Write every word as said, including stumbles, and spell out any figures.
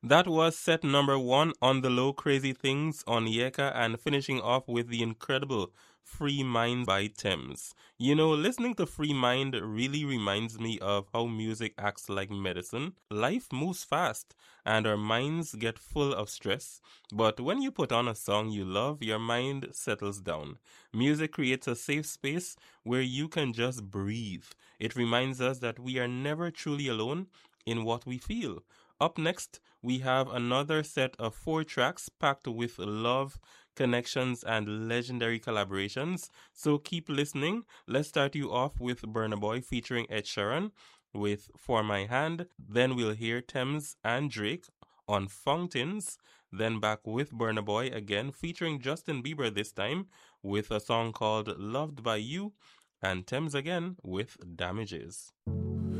That was set number one on the low Crazy Things on Yeka and finishing off with the incredible Free Mind by Thames. You know, listening to Free Mind really reminds me of how music acts like medicine. Life moves fast and our minds get full of stress. But when you put on a song you love, your mind settles down. Music creates a safe space where you can just breathe. It reminds us that we are never truly alone in what we feel. Up next, we have another set of four tracks packed with love, connections, and legendary collaborations. So keep listening. Let's start you off with Burna Boy featuring Ed Sheeran with For My Hand. Then we'll hear Thames and Drake on Fountains. Then back with Burna Boy again featuring Justin Bieber this time with a song called Loved by You. And Thames again with Damages.